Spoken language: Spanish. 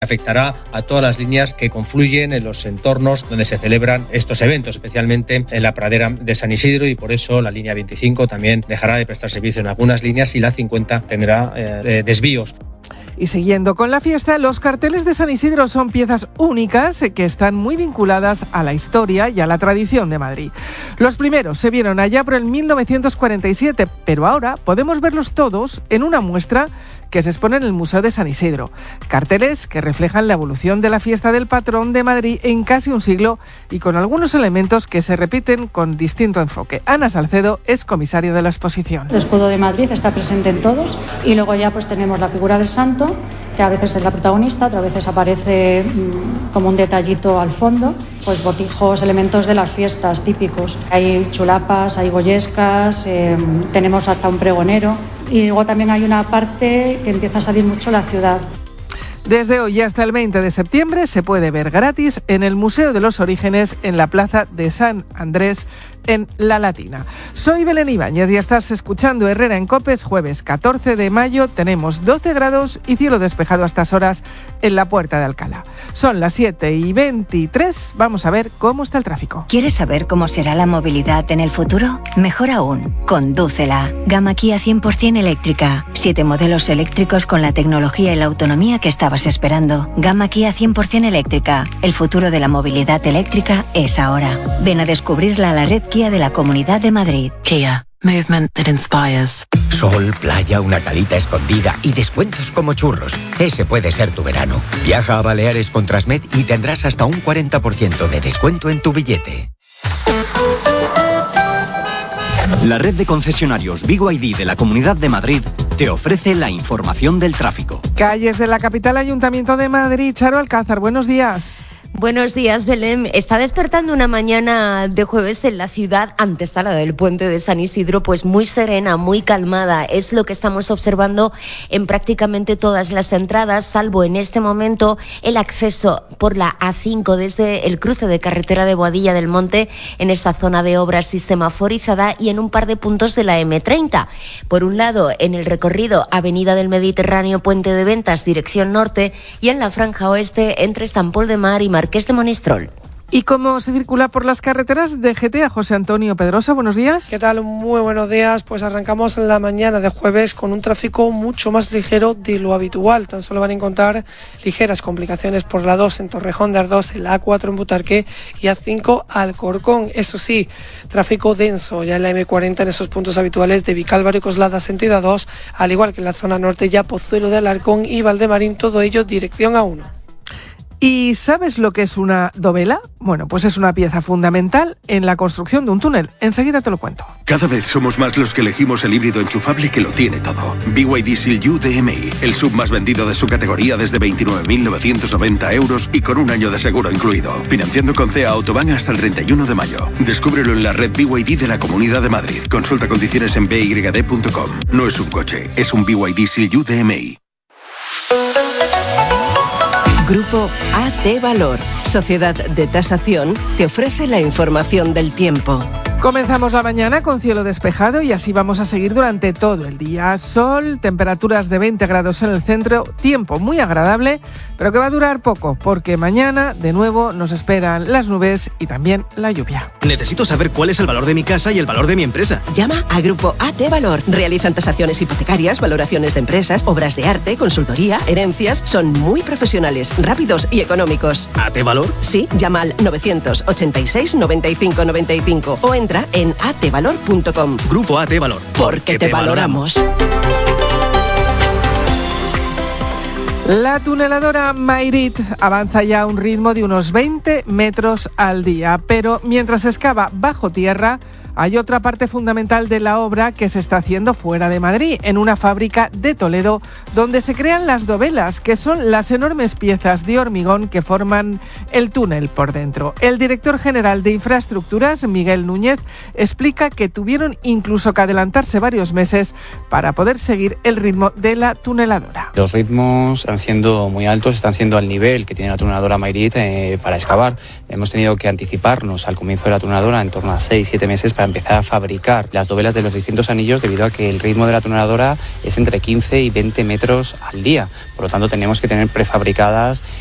Afectará a todas las líneas que confluyen en los entornos donde se celebran estos eventos, especialmente en la pradera de San Isidro, y por eso la línea 25 también dejará de prestar servicio en algunas líneas y la 50 tendrá desvíos. Y siguiendo con la fiesta, los carteles de San Isidro son piezas únicas que están muy vinculadas a la historia y a la tradición de Madrid. Los primeros se vieron allá por el 1947, pero ahora podemos verlos todos en una muestra que se expone en el Museo de San Isidro. Carteles que reflejan la evolución de la fiesta del patrón de Madrid en casi un siglo y con algunos elementos que se repiten con distinto enfoque. Ana Salcedo es comisaria de la exposición. El escudo de Madrid está presente en todos y luego ya pues tenemos la figura del santo, que a veces es la protagonista, otras veces aparece como un detallito al fondo, pues botijos, elementos de las fiestas típicos. Hay chulapas, hay goyescas, tenemos hasta un pregonero y luego también hay una parte que empieza a salir mucho la ciudad. Desde hoy hasta el 20 de septiembre se puede ver gratis en el Museo de los Orígenes en la Plaza de San Andrés en La Latina. Soy Belén Ibáñez y estás escuchando Herrera en COPE. Jueves 14 de mayo, tenemos 12 grados y cielo despejado a estas horas en la Puerta de Alcalá. Son las 7:23, vamos a ver cómo está el tráfico. ¿Quieres saber cómo será la movilidad en el futuro? Mejor aún, condúcela. Gama Kia 100% eléctrica. 7 modelos eléctricos con la tecnología y la autonomía que estabas esperando. Gama Kia 100% eléctrica. El futuro de la movilidad eléctrica es ahora. Ven a descubrirla a la red Kia de la Comunidad de Madrid. Kia. Movement that inspires. Sol, playa, una calita escondida y descuentos como churros. Ese puede ser tu verano. Viaja a Baleares con Transmed y tendrás hasta un 40% de descuento en tu billete. La red de concesionarios BYD de la Comunidad de Madrid te ofrece la información del tráfico. Calles de la capital, Ayuntamiento de Madrid. Charo Alcázar, buenos días. Buenos días, Belén. Está despertando una mañana de jueves en la ciudad, antesala del puente de San Isidro, pues muy serena, muy calmada. Es lo que estamos observando en prácticamente todas las entradas, salvo en este momento el acceso por la A5 desde el cruce de carretera de Boadilla del Monte, en esta zona de obras y semaforizada, y en un par de puntos de la M30. Por un lado, en el recorrido Avenida del Mediterráneo, Puente de Ventas, dirección norte, y en la franja oeste entre San Pol de Mar y Marqués de Monistrol. ¿Y cómo se circula por las carreteras de GTA? José Antonio Pedrosa, buenos días. ¿Qué tal? Muy buenos días. Pues arrancamos la mañana de jueves con un tráfico mucho más ligero de lo habitual. Tan solo van a encontrar ligeras complicaciones por la 2 en Torrejón de Ardoz, la A4 en Butarque y A5 Alcorcón. Eso sí, tráfico denso ya en la M40 en esos puntos habituales de Vicálvaro y Coslada sentido A2, al igual que en la zona norte ya Pozuelo de Alarcón y Valdemarín, todo ello dirección A1. ¿Y sabes lo que es una dovela? Bueno, pues es una pieza fundamental en la construcción de un túnel. Enseguida te lo cuento. Cada vez somos más los que elegimos el híbrido enchufable que lo tiene todo. BYD Seal U DMI, el sub más vendido de su categoría desde 29.990 euros y con un año de seguro incluido. Financiando con CEA Autobahn hasta el 31 de mayo. Descúbrelo en la red BYD de la Comunidad de Madrid. Consulta condiciones en byd.com. No es un coche, es un BYD Seal U DMI. Grupo AT Valor, Sociedad de Tasación, te ofrece la información del tiempo. Comenzamos la mañana con cielo despejado y así vamos a seguir durante todo el día. Sol, temperaturas de 20 grados en el centro, tiempo muy agradable, pero que va a durar poco, porque mañana de nuevo nos esperan las nubes y también la lluvia. Necesito saber cuál es el valor de mi casa y el valor de mi empresa. Llama a Grupo AT Valor. Realizan tasaciones hipotecarias, valoraciones de empresas, obras de arte, consultoría, herencias. Son muy profesionales, rápidos y económicos. ¿AT Valor? Sí, llama al 986 95 95 o entra en atvalor.com. Grupo AT Valor. Porque te valoramos. La tuneladora Mayrit avanza ya a un ritmo de unos 20 metros al día, pero mientras excava bajo tierra, hay otra parte fundamental de la obra que se está haciendo fuera de Madrid, en una fábrica de Toledo, donde se crean las dovelas, que son las enormes piezas de hormigón que forman el túnel por dentro. El director general de Infraestructuras, Miguel Núñez, explica que tuvieron incluso que adelantarse varios meses para poder seguir el ritmo de la tuneladora. Los ritmos están siendo muy altos, están siendo al nivel que tiene la tuneladora Mayrit para excavar. Hemos tenido que anticiparnos al comienzo de la tuneladora en torno a 6-7 meses para empezar a fabricar las dovelas de los distintos anillos, debido a que el ritmo de la tuneladora es entre 15 y 20 metros al día. Por lo tanto, tenemos que tener prefabricadas